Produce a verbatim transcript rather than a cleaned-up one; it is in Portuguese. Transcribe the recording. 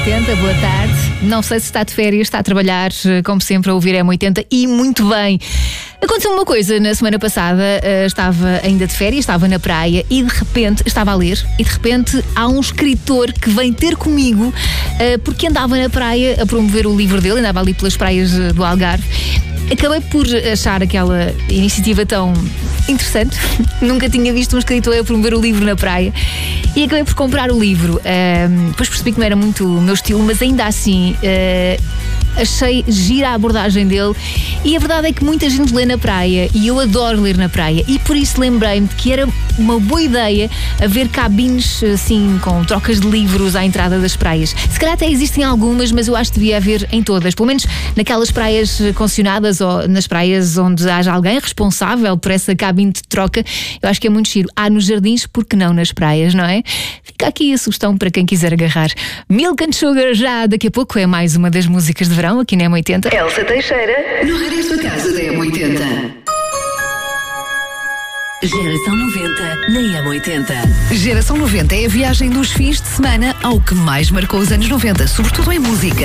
oitenta, boa tarde. Não sei se está de férias, está a trabalhar, como sempre, a ouvir M oitenta e muito bem. Aconteceu uma coisa na semana passada, uh, estava ainda de férias, estava na praia e de repente, estava a ler, e de repente há um escritor que vem ter comigo uh, porque andava na praia a promover o livro dele, andava ali pelas praias uh, do Algarve. Acabei por achar aquela iniciativa tão interessante. Nunca tinha visto um escritor a promover o livro na praia e acabei por comprar o livro. Uh, depois percebi que não era muito o meu estilo, mas ainda assim uh, achei gira a abordagem dele. E a verdade é que muita gente lê na praia e eu adoro ler na praia, e por isso lembrei-me de que era uma boa ideia haver cabines assim com trocas de livros à entrada das praias. Se calhar até existem algumas, mas eu acho que devia haver em todas, pelo menos naquelas praias concessionadas ou nas praias onde haja alguém responsável por essa cabine de troca. Eu acho que é muito giro. Há nos jardins, porque não nas praias, não é? Fica aqui a sugestão para quem quiser agarrar. Milk and Sugar já daqui a pouco é mais uma das músicas de verão aqui na M oitenta. Elsa Teixeira, no regresso a casa da M oitenta. Geração noventa na M oitenta. Geração noventa é a viagem dos fins de semana ao que mais marcou os anos noventa, sobretudo em música.